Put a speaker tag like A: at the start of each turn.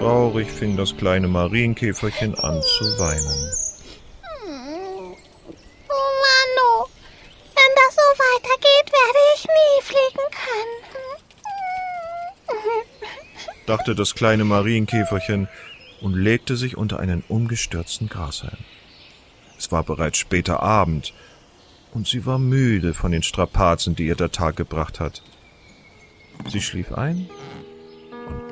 A: Traurig fing das kleine Marienkäferchen an zu weinen.
B: Oh Mann, wenn das so weitergeht, werde ich nie fliegen können,
A: dachte das kleine Marienkäferchen und legte sich unter einen umgestürzten Grashalm. Es war bereits später Abend, und sie war müde von den Strapazen, die ihr der Tag gebracht hat. Sie schlief ein